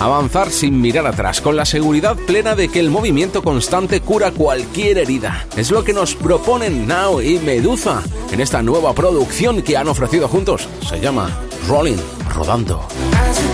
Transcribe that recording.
Avanzar sin mirar atrás, con la seguridad plena de que el movimiento constante cura cualquier herida. Es lo que nos proponen Now y Meduza en esta nueva producción que han ofrecido juntos. Se llama Rolling, rodando.